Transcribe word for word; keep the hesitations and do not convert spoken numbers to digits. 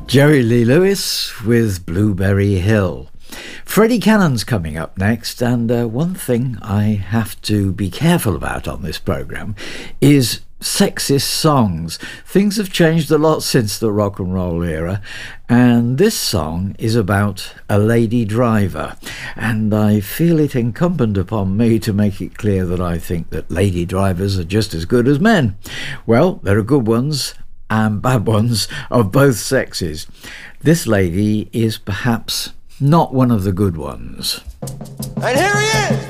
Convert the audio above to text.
Jerry Lee Lewis with Blueberry Hill. Freddie Cannon's coming up next, and uh, one thing I have to be careful about on this programme is sexist songs. Things have changed a lot since the rock and roll era, and this song is about a lady driver, and I feel it incumbent upon me to make it clear that I think that lady drivers are just as good as men. Well, there are good ones and bad ones of both sexes. This lady is perhaps not one of the good ones. And here he is!